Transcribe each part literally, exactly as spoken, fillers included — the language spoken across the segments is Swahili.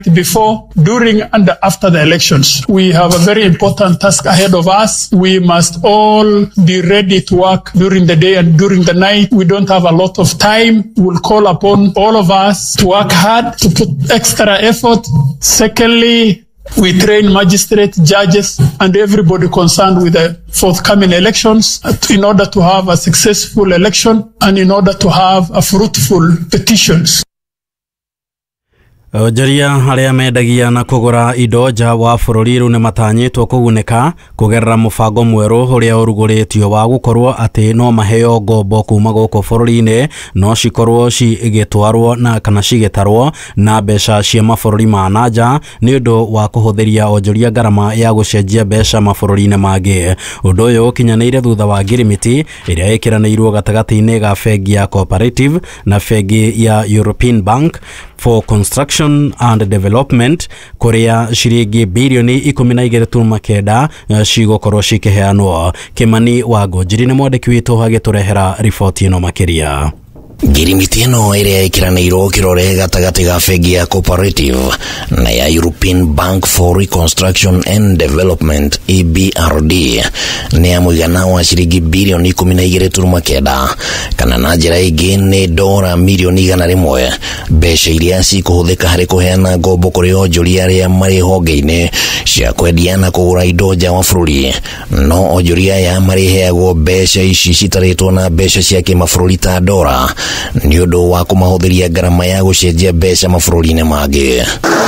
before, during, and after the elections. We have a very important task ahead of us. We must all be ready to work during the day and during the night. We don't have a lot of time. We'll call upon all of us to work hard, to put extra effort. Secondly, we train magistrates, judges, and everybody concerned with the forthcoming elections in order to have a successful election and in order to have a fruitful petitions. Jaria haria mendagia na kugura indo nja wa bururi ru ne matanyitwo kuguneka kugerera mubango mweru uria uruguritio wa gukorwo ati no maheo ngombo kuma goko bururi-ini no cikorwo cigitwarwo na kana cigitarwo na mbeca cia mabururi ma nanja ni undu wa kuhuthiria onjoria garama ya gucenjia mbeca mabururi-ini mangi. Undu uyu ukinyaneire thutha wa ngirimiti iria ikiraniirwo gatagati-ini ga bengi ya Cooperative na bengi ya European Bank for Construction and Development kuria ciringi bilioni ikumi na igĩrĩ turuma kenda cigokorwo cikiheanwo. Kimani Wangonjiri ni mwandiki witu agiturehera riboti ino makiria. Ngirimiti ino iria ikiraniirwo kirore gatagati ga bengi ya Cooperative na ya European Bank for Reconstruction and Development E B R D ni ya muigana wa ciringi bilioni ikumi na igĩrĩ turuma kenda kana na njĩra ingĩ ni dora milioni igana rĩmwe mbeca iria cikuhũthĩka harĩ kuheana ngombo kũrĩ onjoria arĩa marĩ honge-inĩ cia kwendia na kũgũra indo nja wa bũrũri. No onjoria aya marĩheagwo mbeca ici citarĩtwo na mbeca cia kĩmabũrũri ta dora ni undu wa kumahuthiria garama ya gucenjia mbeca mabũrũri-inĩ mangĩ.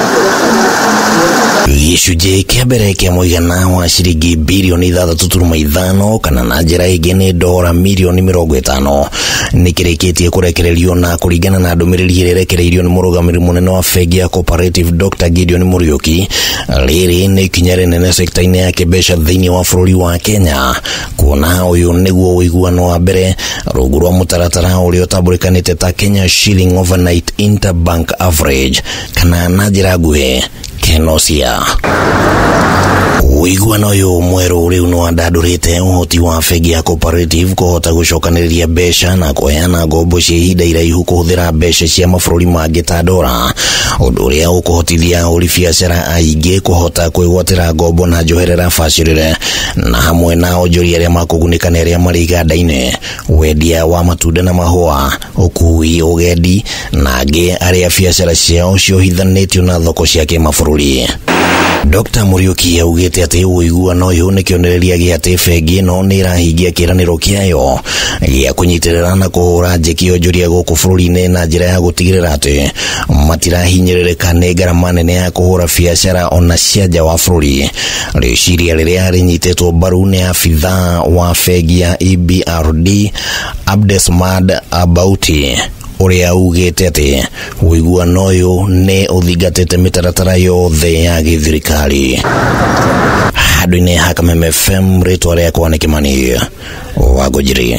Gĩcunjĩ kĩa mbere kĩa mũigana wa ciringi bilioni ithathatũ turuma ithano kana na njĩra ingĩ ni dora milioni mĩrongo ĩtano nĩ kĩrĩkĩtie kũrekererio na kũringana na ndũmĩrĩri ĩrĩa ĩrekereirio nĩ mũrũgamĩrĩri mũnene wa bengi ya Cooperative Doctor Gideon Muriuki. Rĩrĩ nĩ ikinya rĩnene sekta-inĩ ya kĩmbeca thĩinĩ wa bũrũri wa Kenya, kuona ũyũ nĩguo ũiguano wa mbere rungu rwa mũtaratara ũrĩa ũtambũrĩkanĩte ta Kenya Shilling Overnight Interbank Average kana na njĩra nguhĩ Kenosia. Uiguano uyu mweru riu no andandurite uhoti wa bengi ya Cooperative kuhota gucokanĩrĩria mbeca na kuheana ngombo cia ihinda iraihu kuhuthira mbeca cia mabũrũri mangĩ ta dora, undu uria ukuhotithia ahũri biacara aingĩ kuhota kwĩgwatĩra ngombo na njoherera bacĩrĩre, na hamwe na onjoria arĩa makugunĩka na arĩa marĩ iganda-inĩ, wendia wa matunda na mahũa, ũkui, ũgendi na angĩ arĩa biacara ciao ciohithanĩtio na thoko cia kĩmabũrũri. Doctor Muriuki augĩte atĩ ũiguano ũyũ nĩ kĩonereria gĩa atĩ bengi ĩno nĩ ĩrahingia kĩĩranĩro kĩayo gĩa kũnyitĩrĩra na kũhũra njeki onjoria gũkũ bũrũri-inĩ na njĩra ya gũtigĩrĩra atĩ matirahinyĩrĩrĩka nĩ ngarama nene ya kũhũra biacara ona cia nja wa bũrũri. Rĩciria rĩrĩa rĩnyitĩtwo mbaru nĩ abithaa wa bengi ya E B R D Abdesmad Abauti uria ugite ati uiguano uyu ni uthingatite mitaratara yothe ya githirikari. Handũ-inĩ ha Kameme F M, rĩtwa rĩakwa nĩ Kimani Wangonjiri.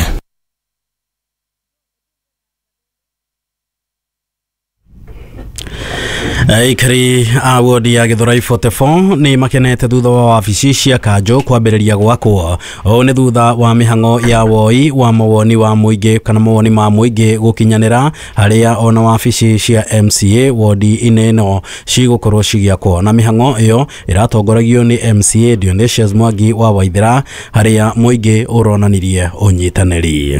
Aikari a wodi ya Githurai forty-four ni makenete thutha wa wabici cia kanjo kwambĩrĩria gwakwo. O nĩ thutha wa mĩhang'o ya woi wa mawoni wa mũingĩ kana mawoni ma mũingĩ gũkinyanĩra harĩa ona wabici cia M C A wodi-inĩ ĩno cigũkorwo cigĩakwo, na mĩhang'o ĩyo ĩratongoragio nĩ M C A Dionysius Mwangi wa Waithĩra harĩa mũingĩ ũronanirie ũnyitanĩri.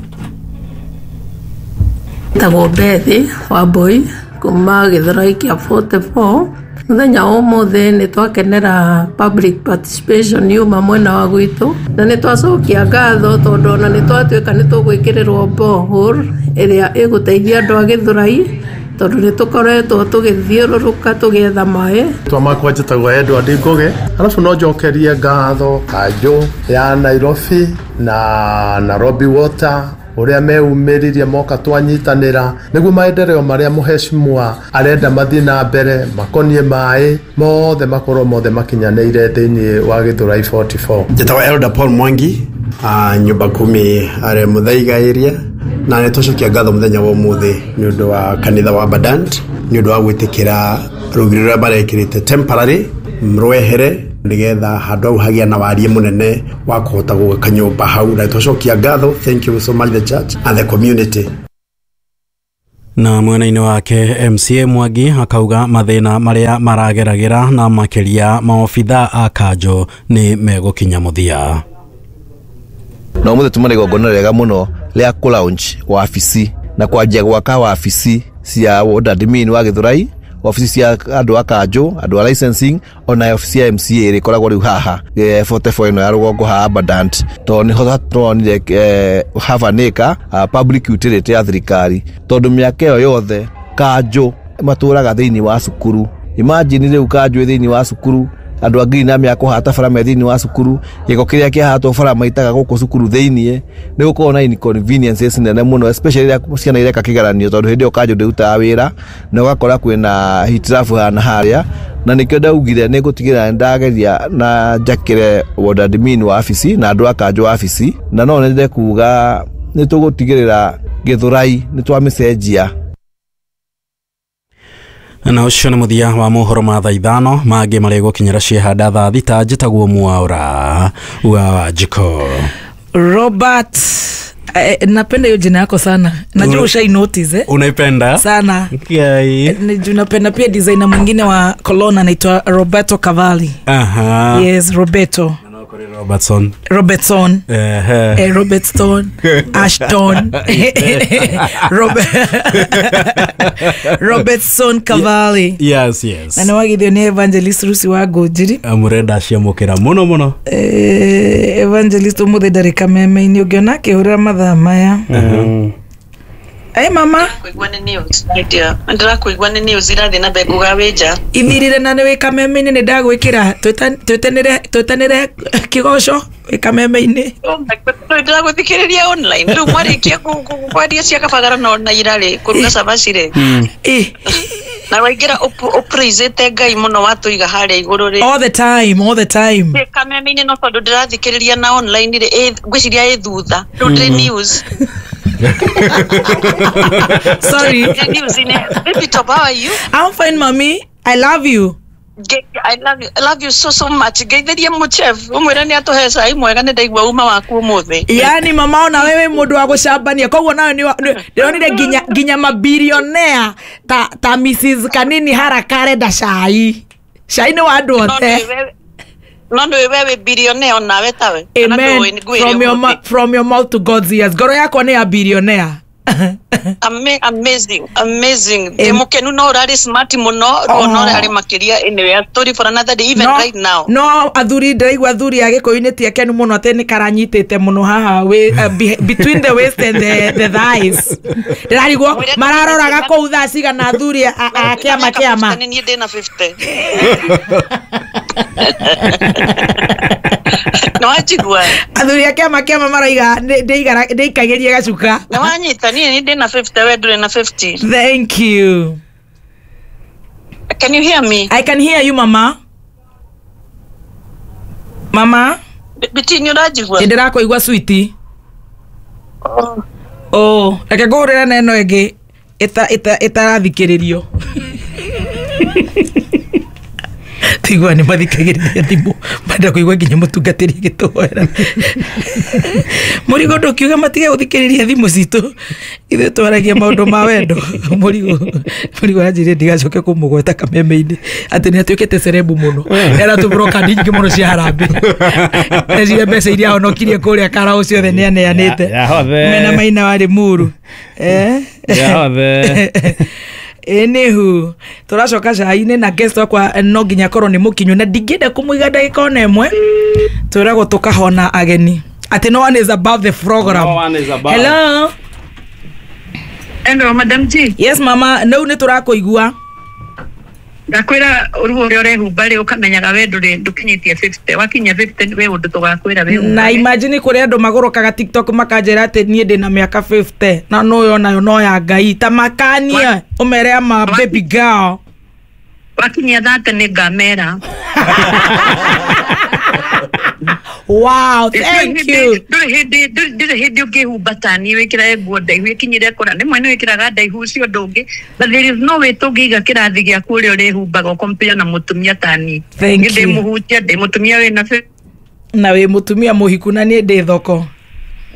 Tagwo Bethi wa Boy kuma Githurai kia forty-four. Muthenya ũmũthĩ nĩ twakenera public participation yuma mwena wa gwitũ, na nĩ twacokia ngatho tondũ ona nĩ twatuĩka nĩ tũgwĩkĩrĩrwo borehole ĩrĩa ĩgũteithia andũ a Githurai tondũ nĩ tũkoretwo tũgĩthiũrũrũka tũgĩetha maĩ. Twamakwa njĩtagwo Edward Ngũgĩ, arabu no njokerie ngatho kanjũ ya Nairobi na Nairobi Water uria meumĩririe moka twanyitanĩra nĩguo maendeleo marĩa mũheshimiwa arenda mathiĩ na mbere makonie maĩ mothe makorwo mothe makinyanĩire thĩinĩ wa Githurai forty-four. Njĩtagwo Elder Paul Mwangi, nyumba kumi arĩ Muthaiga area, na nĩ tũcokia ngatho mũthenya wa ũmũthĩ nĩ ũndũ wa kanitha wa Abundant nĩ ũndũ wa gwĩtĩkĩra rũgiri rũrĩa marekĩrĩte temporary mrwehere nigetha handũ hau hagĩa na warie mũnene wa kũhota gwaka nyũmba hau, na tũcokia ngatho. Thank you so much the church and the community. Na mwena-inĩ wake M C A Mwangi akauga mathĩna marĩa marageragĩra na makĩria maobitha a kanjo nĩ megũkinya mũthia. Na ũmũthĩ tumane igongona rĩega mũno rĩa kũ-launch wabici na kwanjia gwaka wabici cia ward admin wa Gĩthũrai, wabici cia andũ a kanjo, andũ a licensing, ona wabici ya M C A ĩrĩkoragwo rĩu haha forty-four ĩno ya rũgongo haha Abundant. To nĩho turonire have an acre public utility ya thirikari, tondũ mĩaka ĩyo yothe kanjo matũraga thĩinĩ wa cukuru. Imagine rĩu kanjo thĩinĩ wa cukuru, andũ angĩ na mĩaka kũhata bara me thĩinĩ wa cukuru, gĩko kĩrĩa kĩahatwo bara maitaga gũkũ cukuru thĩinĩ, nĩ gũkorwo na inconveniences nene mũno, especially rĩrĩa ciana ireka kĩgeranio, tondũ hĩndĩ ĩyo kanjo ndĩrutaga wĩra na ũgakora kwĩna hitirabu hana harĩa, na nĩkĩo ndaugire nĩ gũtigĩrĩra ndageria na njakĩre ward admin wa wabici na andũ a kanjo wabici, na no nende kuga nĩ tũgũtigĩrĩra Gĩthũrai nĩ twamĩcenjia. Na ũcio nĩ mũthia wa mohoro ma thaa ithano mangĩ marĩ gũkinyĩra ciehanda thaa thita. Njĩtagwo Mwaũra wa Jiko. Robert, eh, napenda hiyo jina yako sana. Najua ushai notice eh? Unaipenda? Sana. Okay. Najua napenda pia designer mwingine wa Cologne anaitwa Roberto Cavalli. Aha. Yes, Roberto. Robertson. Robertson. Uh, eh, Robertson. Ashton. Robert Robertson Cavalli. Yes, yes. Na wagithio ni Evangelist Rusi wa Gojiri. Amurenda cia mukira muno muno. Eh, Evangelist umuthe ndarika meme-ini ungiona kihura mathaa maya. Mhm. Hey mama, kuigwa ni news. Ndia, ndira kuigwa ni news irathi na bekuga weja. Ithirire na niwe kameme-ini ni ndagwikira twetanire twetanire kigoco kameme-ini. Oh my god, ndira guthikiriria online. Ndu mwarikia kwaria cia kabagara no na irari kuruga sabacire. Eh. Na waingira upraisete Ngai muno watuiga haria iguru ri. All the time, all the time. Kameme-ini no tondu ndirathikiriria na online ri gwiciria ithutha. Ndu news. Sorry. How are you? I'm fine, mommy. I love you. I love you. I love you so so much. Geithiria muchef. Umwira ni atohesa imwega ni ndaigwa uma waku umuthi. Yani mama ona wewe mundu wa gucambania. Koguo nayo ni ndionire ginya ginya mabilionea ta ta Missus Kanini Harakare da Shai. Shai ni wandu othe. No no wewe billionaire ona wetawe. Amen. From your from your mouth to God's ears. Goro yako ni a billionaire. Ama amazing, amazing. Demokenu no rari smart muno, no rari makiria anyway. Story for another day, even no, right now. No, athuri ndaigwa athuri agikoini ti akenu muno atene karanyitete muno haha we uh, be, between the waist and the the thighs. Ndarigwo mararoraga kou thaa cigana athuri akiama kiama. Ni ndi na fifty. No ajigwa. Athuri akiama kiama maraiga ndeiga ndeikageria gacuka. Na wanyita ni ndi na fifty we ndure na fifty. Thank you. Can you hear me? I can hear you, mama. Mama? Bitinyo rajigwa. Ndira kuigwa sweetie. Oh. Oh, reke ngurira neno enge ita ita itarathikiririo. Tigwa ni mathikagiriria thimu banda kuigwa nginya mutungatiri gitwera Murigo ndukiuga matige guthikiriria thimu citu ithe twaragia maundu ma wendo. Murigo Murigo anjire ndigacoke kumugweta kameme-ini ati ni atuikete cerebu muno era tubroka nyingi muno cia harambe ezire mbeca iria honokirie kuria karao ciothe ni aneanite mena maina wari muru eh yahothe. Enehu turacoka cai-ini na guest wakwa no nginya korwo ni mukinyu na ndingenda kumuiga ndagika ona imwe turagwo tukahona ageni ati no one is above the program. No one is above. Hello. Hello Madam G. Yes mama, no ni turakuigua. Ndakwira urugo uri urehumba ri ukamenyaga we nduri ndukinyitie fifty wakinya fifty we undu tugakwira we na imagine kuri andu magorokaga TikTok makanjira ati nie ndi na miaka fifty na no yo nayo no ya Ngai ta makania umere ama baby girl wakinya thate ni ngamera. Wow, thank you. Nduri hindi nduri hindi ukihumba tani wikira eguo ndaihu ikinyire kora ni mwene wikiraga ndaihu ucio ndungi but there is no way tungiga kirathi gia kuri urihumbaga compare na mutumia tani. Ndi muhutia ndi mutumia we na na we mutumia muhiku na ni ndi thoko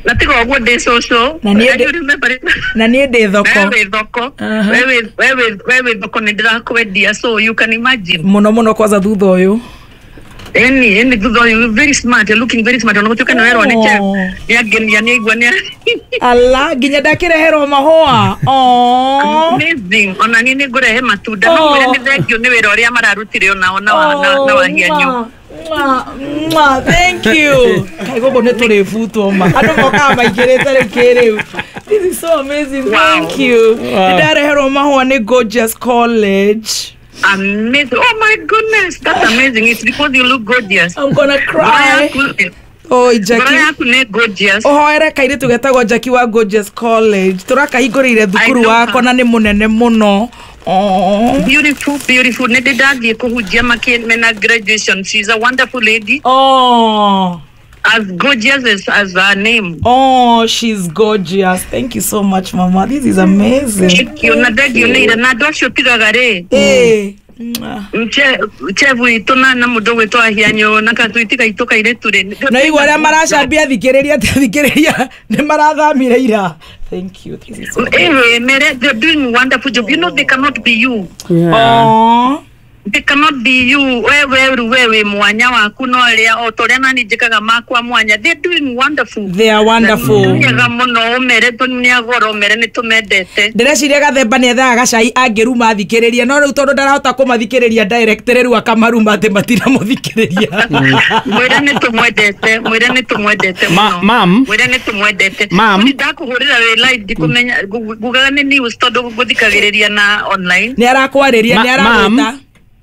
Natigo ogwo ndi social. Na nie ndi na nie ndi thoko. Wewe thoko. Wewe wewe wewe thoko ndirakwendia, so you can imagine. Muno muno kwanza thutha uyu. Any any thutha uyu very smart, you're looking very smart. Unakutoka na wewe ni chef. Ni ageni ya nigwa ni. Ala ginya ndakireherwo mahua. Oh. Amazing. Ona nini ngurehe matunda no mwere ni thengio ni wira uria mararutire ona ona na wahianyo. Mwah, thank you. Kaigo ne tore futo ma. Ando moka maigirete rekere. This is so amazing. Wow. Thank you. Wow. Ndarehero mahua ni Gorgeous College. Amazing. Oh my goodness. That's amazing. It's because you look gorgeous. I'm gonna cry. Oh, Jackie. Bora gorgeous. Oh, era kaire tugetagwo Jackie wa Gorgeous College. Turakahingurire thukuru wako na ni munene muno. Oh, beautiful, beautiful. Nedidagi kuhujia makena graduation. She's a wonderful lady. Oh, as gorgeous as, as her name. Oh, she's gorgeous. Thank you so much, Mama. This is amazing. Thank you. Nadagi unira na dosho tigagare. Eh. Mche chevu itona na mudo wetu ahianyo nakatuitika itoka ile ture. Na igo ara maracambia thikiriria thikiriria ni marathamire ira. Thank you. This is so anyway, mere they're doing wonderful job. You know they cannot be you. Yeah. Oh. They cannot be you. Wewe wewe mwanya waku no aria otoria nani jikaga makwa mwanya. They're doing wonderful. They are wonderful. Yaga muno mere tunia goro mere ni tumendete. Ndireciria gathemba ni ethaga gacai angiruma thikiriria no riu tondu ndarahota kumathikiriria director riu akamaruma ati matina muthikiriria. Mwira ni tumwendete, mwira ni tumwendete. Mam. Mwira ni tumwendete. Mam. Ndakuhurira we live dikumenya gugaga ni news tondu guthikagiriria na online. Ni arakwariria ni aragwita.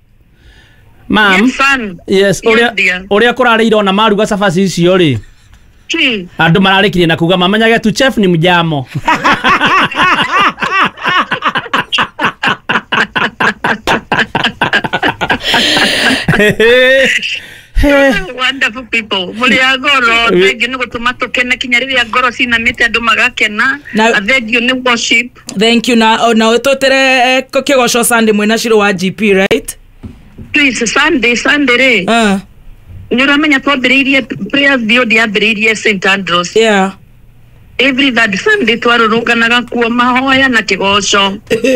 Mam. Yes, son. Yes, oria oria kurarire ona maruga cabaci icio ri. Ki. Andu mararikirie na kuga mamenyage tu chef ni mjamo. Wonderful people. Mulia goro, thank you no gutuma tokena kinyariria goro sina mete andu magakena. Thank you ni worship. Thank you na na utotere kigosho Sunday mwena shiro wa G P, right? Please Sunday Sunday. Ah. Uh. Nyoramenya twambiriirie prayers bio diambiriirie Saint Andrews. Yeah. Every that Sunday twarurunganaga kuo mahoya na kigosho.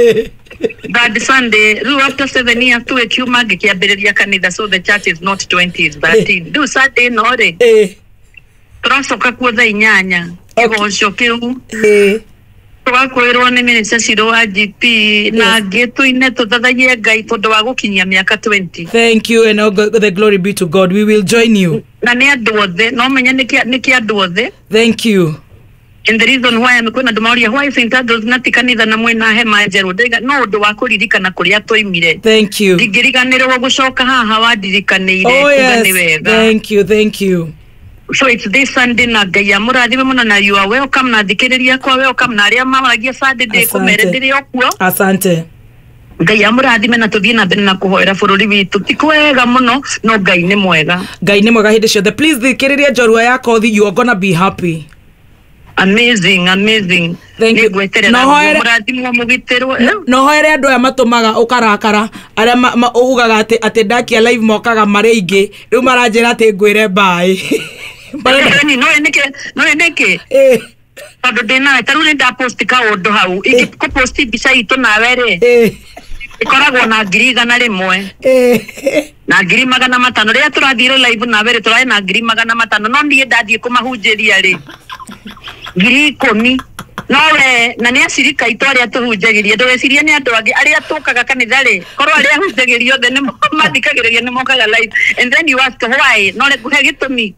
That Sunday, ru after seven years to a kiuma gikiambiriria kanitha, so the church is not twenty, it's thirteen. Do Sunday no re. Eh. Turacoka kuo thaa inyanya. Kigosho kiu. Eh. Twakwirwo ni minister Shiro wa G P na gitu ine tuthathagie Ngai tondu wa gukinyia miaka twenty. Thank you and all the glory be to God. We will join you. Na ni andu othe no menya niki andu othe. Thank you. And the reason why I'm going to Maria, why Saint Andrews not kanitha na mwena hema njeru ndega no undu wa kuririkana kuria twaimire. Thank you. Ndigiriganirwo gucoka haha wandirikanire kuga ni wega. Thank you, thank you. So it's this Sunday na Ngai amurathime muno na you are welcome na thikiriria kwa welcome na aria maragia Saturday kumere ndiri okuo. Asante. Ngai amurathime na tuthie na mbere na kuhoera bururi witu tikwega muno no Ngai ni mwega. Ngai ni mwega hindi ciothe. Please thikiriria njorua yako thi, you are gonna be happy. Amazing, amazing. Thank you. No hoere murathimwo mugitirwo. No hoere andu aya matumaga ukarakara aria ugaga ati ati ndakia live mokaga mari ingi riu maranjira ati ngwire bye. Barani no eneke no eneke. Eh. Tondu ndina taru nda post ka undu hau. Iki ko post bica itu nawe ri. Eh. Ikoragwo na ngiri igana rimwe. Eh. Na ngiri magana matano ria turathire live nawe ri turae na ngiri magana matano no ndie ndathie kumahunjiria ri. Ngiri ikumi. No we na ni acirika itu aria tuhunjagiria ndweciria ni andu angi aria tukaga kanitha ri korwo aria hunjagiria othe ni mathikagiriria ni mokaga live and then you ask why no le kuhe gitumi.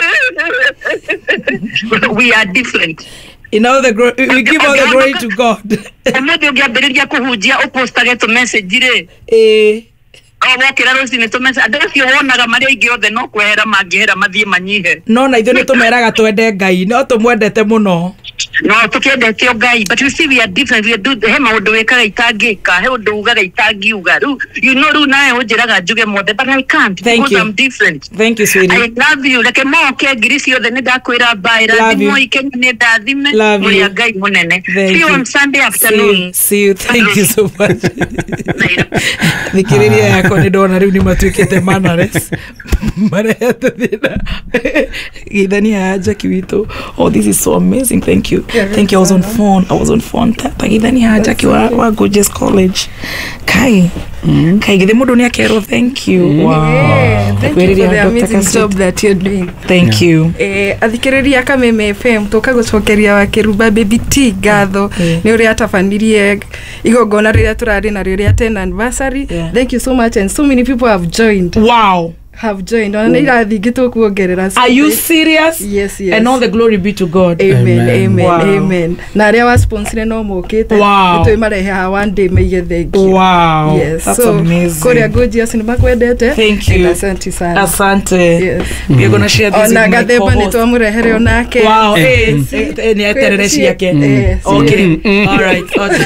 We are different. You know the glory, we give all the glory to God. Omuthi ungiambiriria kuhunjia upostage to message ri eh owo kira rucini to message andu acio wonaga maria ingi othe no kwehera mangihera mathie manyihe no na ithu ni tumeraga twende Ngai no tumwendete muno. No tukendete Ngai but you see we are different. We do he maundu wekaga itangika he undu ugaga itangiuga ru you know ru nae unjiraga njuge mothe but I can't. Thank because you. I'm different. Thank you sweetie. I love you like mo ke ngiri ciothe ni ndakwira baira ndimo ikenya ni ndathime muri Ngai munene. See you on Sunday afternoon. See you. Thank you so much. Thikiriria yako ni ndona riu ni matuikite manners marehete thina githani haja kiwito. Oh, this is so amazing. Thank you. Thank you. I was on phone. I was on phone. Githani haja kiwa wa Gorgeous College. Kai. Mm. Kai githe mundu ni akero. Thank you. Mm. Wow. Yeah, thank you for the amazing job that you're doing. Thank yeah. you. Eh, athikiriria Kameme F M toka gucokeria wa Kiruba Baby T gatho yeah. ni uri atafanirie igogona riria turari na riria ten anniversary. Yeah. Thank you so much, and so many people have joined. Wow. Have joined. Mm. Are you serious? Yes, yes. And all the glory be to God. Amen, amen, amen. Wow. Amen. Na aria wa sponsor no mokete. Wow. Nitwe mareha one day mege thank you. Wow. Yes. That's so, amazing. Korea Gorgeous ni makwendete. Thank you. Asante sana. Asante. Yes. Mm. We're going to share this Ona with my gatheba co-host. ni twamurehere onake. Wow. Eh, eh, ni aterereci yake. Okay. All right.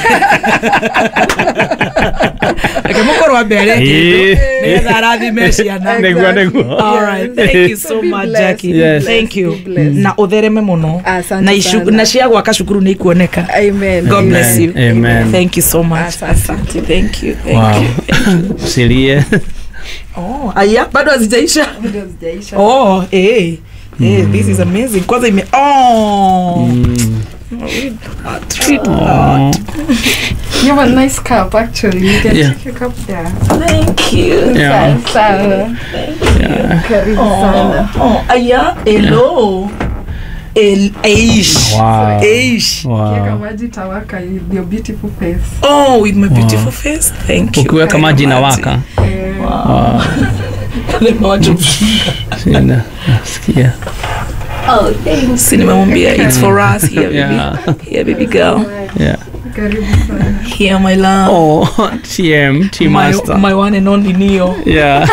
Akamukoro mbere. Ni tharathi meciana. Negwa negwa. All right. Thank you so, so much, Jackie. Yes. Thank you. Na uthereme muno. Na ishu na cia gwaka cukuru ni ikuoneka. Amen. God bless you. Amen. Thank you so much. Asante. Thank you. Thank wow. you. Silie. Oh, aya bado hazijaisha. Bado hazijaisha. Oh, eh. Mm. Eh, this is amazing. Kwanza ime oh. Mm. Oh. You have a nice cup, actually. You can yeah. take your cup there. Thank you. Yeah. Sana. Yeah. Oh. Oh, aya, hello. El Aish. Wow. Aish. Wow. Kieka maji tawaka with your beautiful face. Oh, with my beautiful wow. face. Thank you. Ukiweka maji na waka. Yeah. Wow. Sina. Nasikia. Oh, thanks. Cinema Mumbia, it's for us here, baby. Yeah. Here, baby girl. Yeah. Here, my love. Oh, T M, T Master. My, my one and only Neo. Yeah.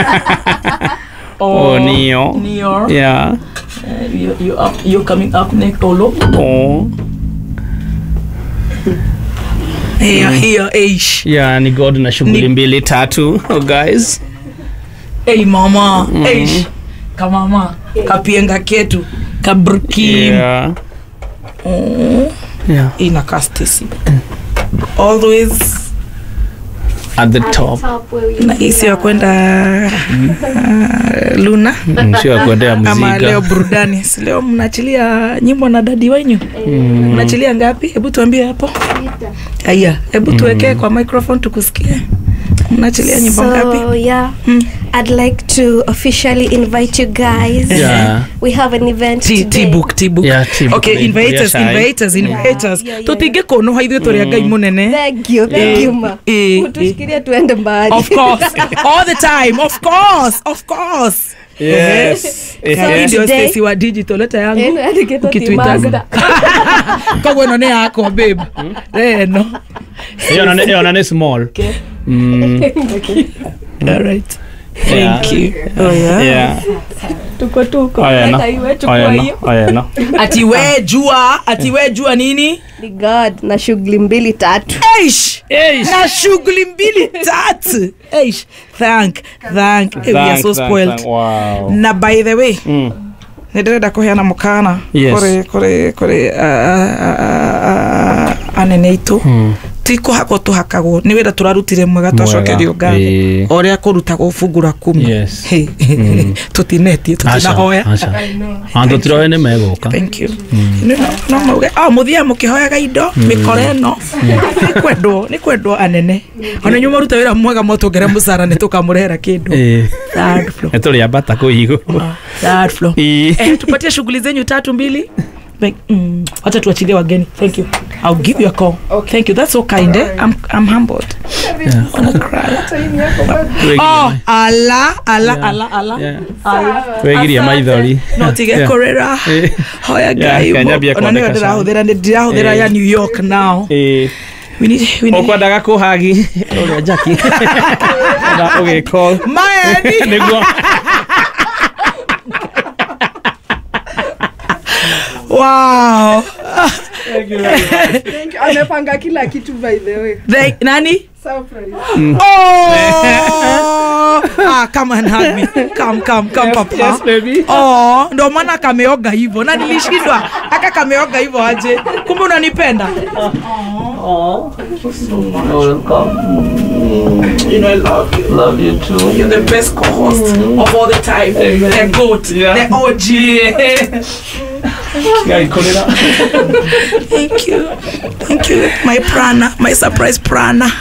oh, oh, Neo. Neo. Yeah. Uh, you, you up, you're coming up next, Olo. Oh. Here, here, Aish. Yeah, ni God na shughuli mbili tatu, oh guys. Hey, mama. Mm. Aish. Kamama. Kapienga ketu. Kabrukim. Yeah. Oh. Yeah. Ina kastisi. Always at the top. Na isi ya kwenda uh, Luna. Mm, sio ya kwenda muzika. Ama leo burudani. Leo mnachilia nyimbo na dadi wenyu. Mm. Mnachilia ngapi? Hebu tuambie hapo. Aya, hebu tuweke mm. kwa microphone tukusikie. Mnachilia nyimbo ngapi? So, yeah. Mm. I'd like to officially invite you guys. Yeah. We have an event T today. T-book, T-book. Yeah, T-book. Okay, invite us, invite us, invite us. Tutige kono haithu turi ngai munene. Thank you, thank you ma. Mutushikiria tuende mbali. Of course. All the time, of course, of course. Yes. Kama ndio Stacy wa digital leta yangu. Ukituitaga. Kwa ino ne yako babe. Reno. Hiyo na hiyo na small. Okay. Mm. Okay. All right. Thank yeah. you. Oh yeah. Yeah. Tuko tuko. Hata iwe chukua hiyo. Haya no. Ati we jua, ati we jua nini? Ni God na shughuli mbili tatu. Eish. Eish. Na shughuli mbili tatu. Eish. Thank, thank. thank we are so spoiled. Thank, wow. Na by the way. Mm. Ndirenda kuheana mukana kore kore kore aneneitu mm. tiko hako tuhakagwo ni wira turarutire mwega twacokerio ngatho oria kurutagwo ufungura kumi yes. mm. tutineti tutinahoya ando tiroe ne megoka. Thank you mm. no mauge ah muthia mukihoyaga indo mm. mikore no ni kwendwo ni kwendwo anene ona nyuma ruta wira mwega motongera musara ni tukamurehera kindu third floor eturi abata kuigo third floor eh tupatie shughuli zenyu tatu mbili. Mm, wacha tuachilie wageni. Thank you. I'll give you a call. Okay. Thank you. That's so kind. Eh? I'm I'm humbled. Yeah. I wanna cry. Oh, Allah, Allah, yeah. Allah, Allah. Yeah. Allah. Wegiria maithori. No tige korera. Hoya gai. Ona ni ndira huthira ni ndira huthira ya New York now. Eh. We need we need. Okwandaga kuhagi. Oria Jackie. Okay, call. Miami. Niguo. Wow. Thank you. Thank you. Amepanga kila kitu by the way. They, nani? Surprise. Mm. Oh! Ah, come and hug me. Come, come, come, Yes, papa. yes, baby. Oh, ndo maana kameoga hivyo. Na nilishindwa. Aka kameoga hivyo aje. Kumbe unanipenda. Oh. So much. Welcome. You know I love you. Love you too. You're the best co-host mm. of all the time. Amen. The GOAT. Yeah. The O G. Yeah, you call it out. Thank you. Thank you. My prana. My surprise prana.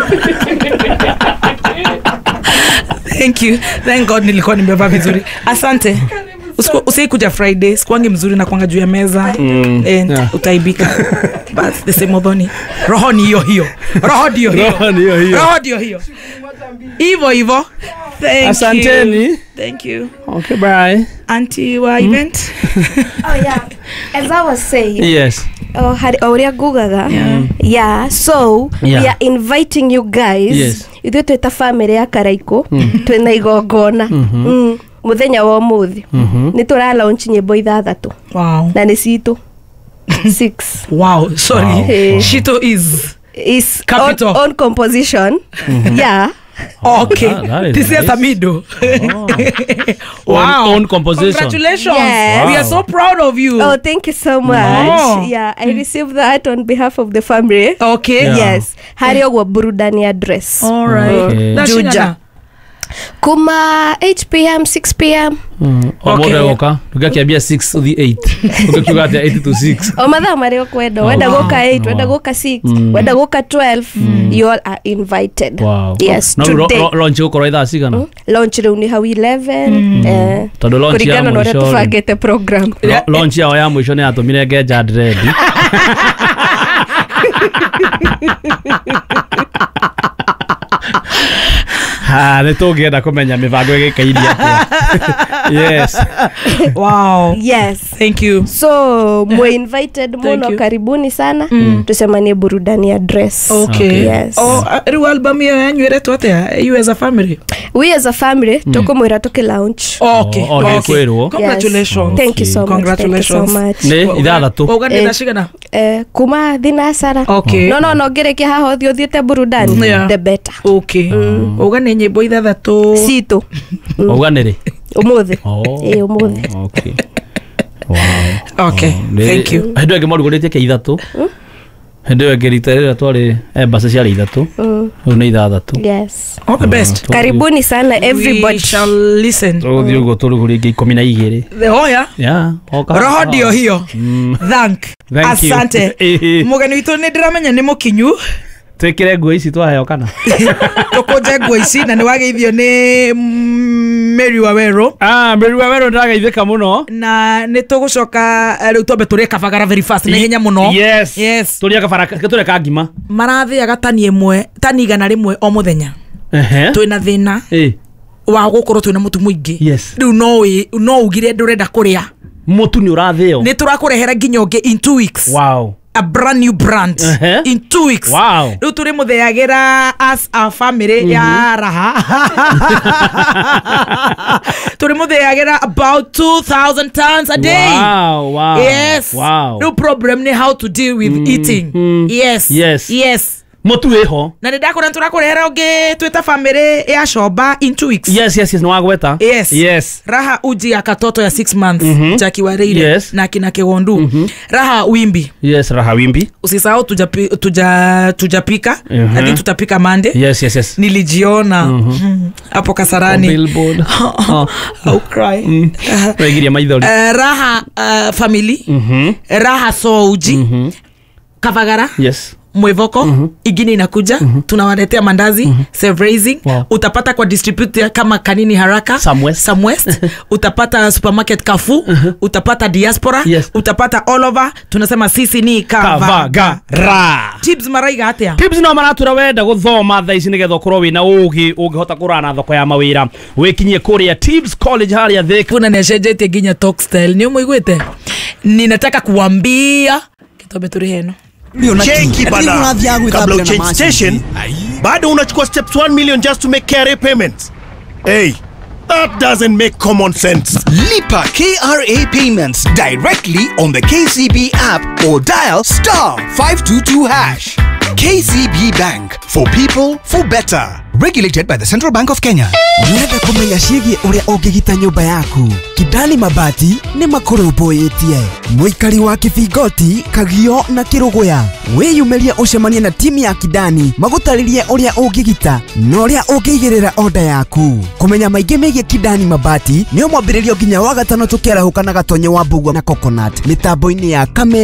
Thank you. Thank God nilikuwa nimevaa vizuri. Asante. Usikuja Friday, sikuangi mzuri na kuanga juu ya meza. Mm. And yeah. Utaibika. But the same modoni. Roho ni hiyo hiyo. Roho ndio hiyo. Roho ndio hiyo. Roho ndio hiyo. Hivyo hivyo. Thank Asanteni. you. Thank you. Okay, bye. Auntie wa mm. event. Oh yeah. As I was saying. Yes. Oh, hari auria gugaga. Yeah. Yeah. So yeah. we are inviting you guys. Yes. Ithu tweta family ya Karaiko. Mm. Twena igongona. Mm-hmm. Mm. Muthenya wa muthi. Mm-hmm. Ni tura launch nyimbo ithathatu. Wow. Na ni citu. Six. Wow. Sorry. Wow. Hey. Shito is is capital on, on composition. Mm-hmm. Yeah. Oh, okay. That, that is this nice. is Amido. Oh. Wow. Own, own composition. Congratulations. Yes. Wow. We are so proud of you. Oh, thank you so much. Oh. Yeah, I received that on behalf of the family. Okay. Yeah. Yes. Hari ogwa burudani address. All right. Okay. Juja. Kuma eight p m six p m Mm. Okay. Oka. Tukakiambia six to the eight. Tukakiuga at eight to six. O mathaa mario kwenda. Wenda goka eight, wenda goka six, wenda goka twelve. You all are invited. Wow. Yes. No, today. Lo, launch uko idhaa cigana? Mm. Launch leo ni how eleven. Eh. Tado launch ya mwisho. Kurigana na tufagete program. Lo, launch ya ya mwisho ni atumire geja ready. Ha, nitũngĩenda kũmenya mĩbango ĩgĩkairia atĩa. Yes. Wow. Yes. Thank you. So, mwe invited muno, karibuni sana. Mm. Tusemanie burudani address. Okay. Yes. Oh, ru album hiyo yanyu iretwo atia? You as a family? We as a family, mm. tukumwira tuki launch. Oh, okay. Oh, okay. Okay. Congratulations. Yes. Thank you so much. Congratulations. Thank you so much. Ni ithathatu. Ugani na shigana? Eh, kuma thinasara. Okay. No no no ngerekia haha uthi uthiete burudani. Yeah. The better. Okay. Mm. Ugani nyimbo ithathatu. Citu. Ugani ri? Umuthi. Oh. Eh, umuthi. Okay. Wow. Okay. Oh, thank you. Hendo ege morugurite ke ithatu. Hendo ege riterera twari embasa cia ithatu. Riu ni ithathatu. Yes. All the best. Karibuni sana everybody. We shall listen. Uthi ugo turuguringe ikumi na igiri. Oh yeah. Yeah. Okay. Roho ndio hiyo. Thank. Thank you. Asante. Mugeni witu ni ndiramenya ni mukinyu. Twikire nguo ici twaheo kana tukuje nguo ici na ni wageithio ni Mary Wawero. Ah, Mary Wawero ndagaithika muno na ni tugucoka riu twambe turi kabagara very fast ni hinya muno. Yes. Yes. Turi kabara turi ka ngima marathiaga tani imwe tani igana rimwe o muthenya. Ehe. Twina thina eh wa gukorwo twina mutu muingi. Yes. Riu no no ugire ndurenda kuria mutu ni urathio ni turakurehera nginyoge in two weeks. Wow. A brand new brand uh-huh. in two weeks. Wow. Riu turi mutheagira as a family mm-hmm. ya raha. Turi mutheagira about two thousand tons a day. Wow, wow. Yes. Wow. No problem ni how to deal with mm-hmm. eating. Yes. Yes. Yes. Mutu eho. Na ndakora turakurehera ungi twita family ya shoba in two weeks. Yes, yes, yes, no agweta. Yes. Yes. Raha uji ya katoto ya six months. Mm-hmm. Jackie Wareire. Yes. Na kina Kegondu. Mm-hmm. Raha wimbi. Yes, raha wimbi. Usisahau tujapi, tuja tujapika. Mm-hmm. I think tutapika Monday. Yes, yes, yes. Nilijiona hapo mm-hmm. Kasarani. On billboard. Oh. I'll cry. Mm. Uh, maithori. Uh, raha uh, family. Mm-hmm. Raha Souji. Mm-hmm. Kavagara. Yes. Mwevoko mm-hmm. ingine inakuja mm-hmm. tunawaletea mandazi mm-hmm. self raising. Wow. Utapata kwa distributor kama Kanini Haraka Samwest, Samwest. Utapata supermarket Kafu mm-hmm. utapata diaspora. Yes. Utapata all over. Tunasema sisi ni Kavagara. Tips maraiga atia tips no maratura wenda guthoma tha ici nigetha ukorwo wina ugi ungihota kurana thoko ya mawira wikinyie kuria Tips College haria thik kuna neshejetie ginya talk style ni umuigwite ninataka kuambia kitobe turi heno Cheki bana, kabla uchange station, bado unachukua steps one million just to make K R A payments. Hey, that doesn't make common sense. Lipa K R A payments directly on the K C B app or dial star five two two hash. K C B Bank, for people, for better. Regulated by the Central Bank of Kenya. Nenda kumenya ciĩgiĩ ũrĩa ũngĩgita nyũmba yaku. Kidani Mabati nĩ makũrũmbũĩtie. Mũikari wa Kibingoti, Kagio na Kĩrũgũya. Wĩyumĩrie ũcemanie na timu ya Kidani magũtarĩrie ũrĩa ũngĩgita na ũrĩa ũngĩigĩrĩra order yaku. Kũmenya maingĩ megiĩ Kidani Mabati nĩ mwambĩrĩrio nginya wa gatano tũkĩarahũka na gatonyo wa Mbugua na Coconut. Mitambo-inĩ ya Kame